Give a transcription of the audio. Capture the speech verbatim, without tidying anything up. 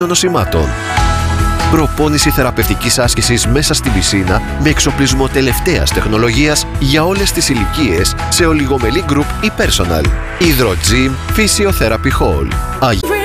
νοσημάτων. Προπόνηση θεραπευτικής άσκησης μέσα στην πισίνα με εξοπλισμό τελευταίας τεχνολογίας για όλες τις ηλικίες σε ολιγομελή group ή personal. Hydro Gym Physiotherapy Hall.